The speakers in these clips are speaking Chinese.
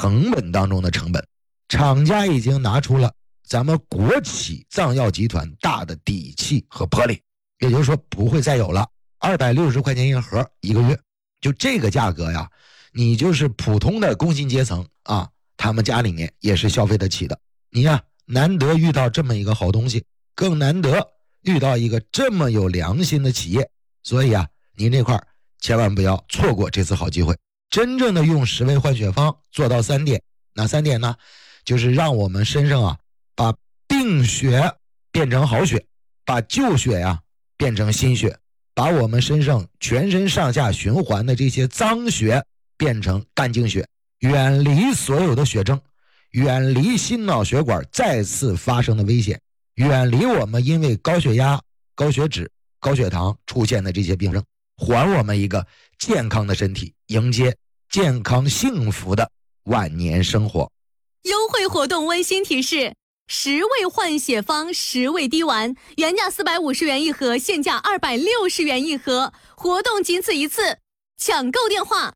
成本当中的成本。厂家已经拿出了咱们国企藏药集团大的底气和魄力，也就是说不会再有了260块钱一盒一个月，就这个价格呀，你就是普通的工薪阶层啊，他们家里面也是消费得起的。你呀，难得遇到这么一个好东西，更难得遇到一个这么有良心的企业，所以啊，您这块千万不要错过这次好机会。真正的用10味换血方做到3点，哪3点呢？就是让我们身上啊，把病血变成好血，把旧血呀变成新血，把我们身上全身上下循环的这些脏血变成干净血，远离所有的血症，远离心脑血管再次发生的危险，远离我们因为高血压、高血脂、高血糖出现的这些病症，还我们一个健康的身体，迎接健康幸福的晚年生活。 优惠活动温馨提示：10味换血方10味滴丸，原价450元一盒，现价260元一盒，活动仅此一次，抢购电话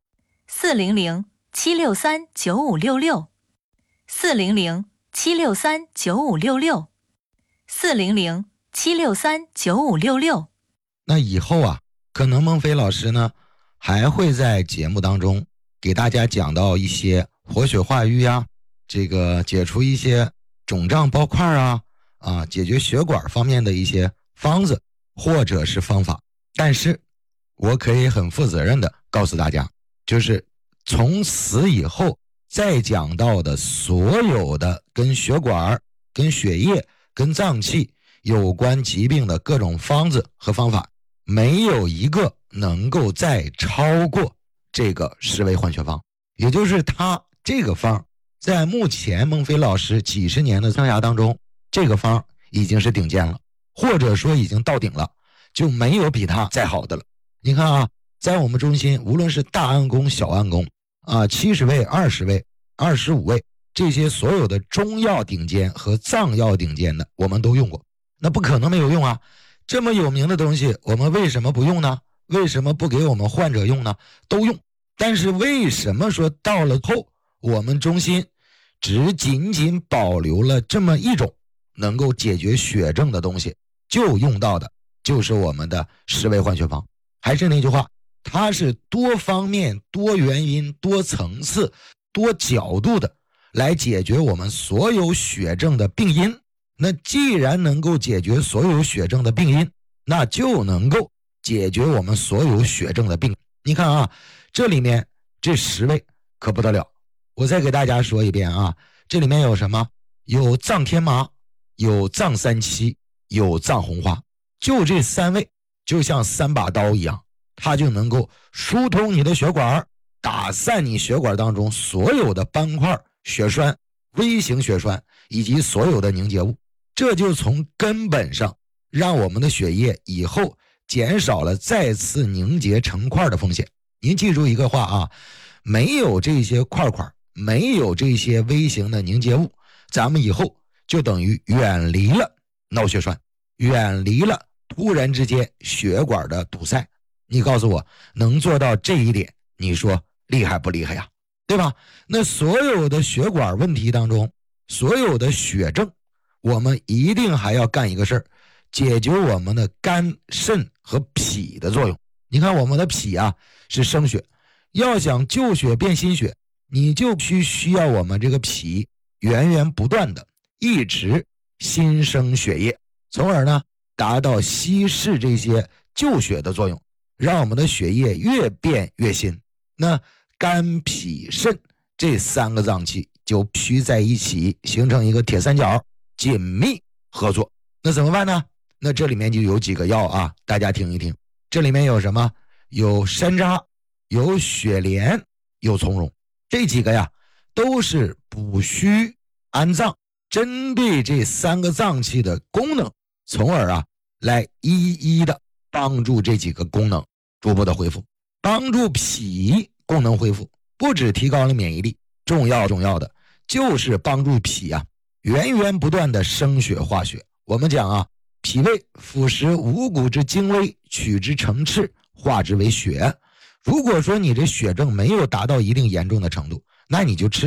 400-763-9566，400-763-9566，400-763-9566。 那以后啊，可能孟非老师呢还会在节目当中给大家讲到一些活血化瘀啊，这个解除一些肿胀包块啊，解决血管方面的一些方子或者是方法。但是我可以很负责任的告诉大家，就是从此以后再讲到的所有的跟血管、跟血液、跟脏器有关疾病的各种方子和方法，没有一个能够再超过这个10味换血方。也就是它这个方在目前孟非老师几十年的生涯当中，这个方已经是顶尖了，或者说已经到顶了，就没有比它再好的了。你看啊，在我们中心无论是大安宫、小安宫70味、20味、25味，这些所有的中药顶尖和藏药顶尖的我们都用过，那不可能没有用啊。这么有名的东西我们为什么不用呢？为什么不给我们患者用呢？都用。但是为什么说到了后我们中心只仅仅保留了这么一种能够解决血症的东西，就用到的就是我们的10味换血方。还是那句话，它是多方面、多原因、多层次、多角度的来解决我们所有血症的病因。那既然能够解决所有血症的病因，那就能够解决我们所有血症的病。你看啊，这里面这10味可不得了。我再给大家说一遍啊，这里面有什么？有藏天麻，有藏三七，有藏红花。就这3味就像3把刀一样，它就能够疏通你的血管，打散你血管当中所有的斑块、血栓、微型血栓以及所有的凝结物。这就从根本上让我们的血液以后减少了再次凝结成块的风险。您记住一个话啊，没有这些块块，没有这些微型的凝结物，咱们以后就等于远离了脑血栓，远离了突然之间血管的堵塞。你告诉我能做到这一点，你说厉害不厉害呀？对吧？那所有的血管问题当中，所有的血症，我们一定还要干一个事儿，解决我们的肝、肾和脾的作用。你看我们的脾啊是生血，要想旧血变新血，你就需要我们这个脾源源不断的一直新生血液，从而呢达到稀释这些旧血的作用，让我们的血液越变越新。那肝、脾、肾这3个脏器就需在一起形成一个铁三角，紧密合作。那怎么办呢？那这里面就有几个药啊，大家听一听。这里面有什么？有山楂，有雪莲，有从容。这几个呀都是补虚安脏，针对这3个脏器的功能，从而啊来一一的帮助这几个功能逐步的恢复。帮助脾功能恢复，不只提高了免疫力，重要的就是帮助脾啊源源不断的生血化血。我们讲啊，脾胃腐蚀五谷之精微，取之成赤，化之为血。如果说你这血症没有达到一定严重的程度，那你就吃